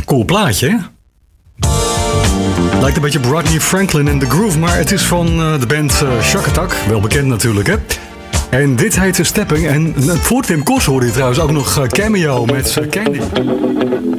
Cool plaatje, hè? Lijkt een beetje Rodney Franklin in The Groove, maar het is van de band Shack Attack. Wel bekend natuurlijk, hè? En dit heet Stepping. En voor Wim Kos hoorde je trouwens ook nog Cameo met Candy.